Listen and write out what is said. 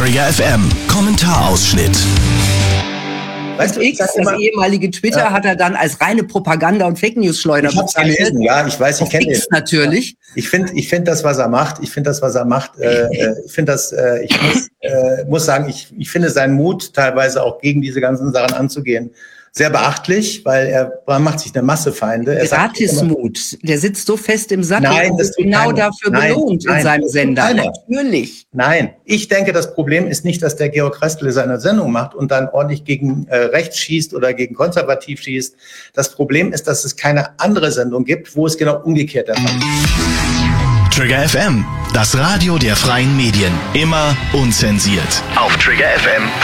Trigger FM Kommentarausschnitt. Weißt du, das ehemalige Twitter hat er dann als reine Propaganda- und Fake-News-Schleuder bezeichnet. Gelesen, ja, ich weiß, ich kenne den. Natürlich. Ich finde das, was er macht. Ich muss sagen, ich finde seinen Mut, teilweise auch gegen diese ganzen Sachen anzugehen, sehr beachtlich, weil er macht sich eine Masse Feinde. Gratismut, der sitzt so fest im Sattel und wird genau dafür belohnt in seinem Sender. Natürlich. Nein, ich denke, das Problem ist nicht, dass der Georg Restle seine Sendung macht und dann ordentlich gegen rechts schießt oder gegen konservativ schießt. Das Problem ist, dass es keine andere Sendung gibt, wo es genau umgekehrt der Fall ist. Trigger FM, das Radio der freien Medien. Immer unzensiert. Auf Trigger FM.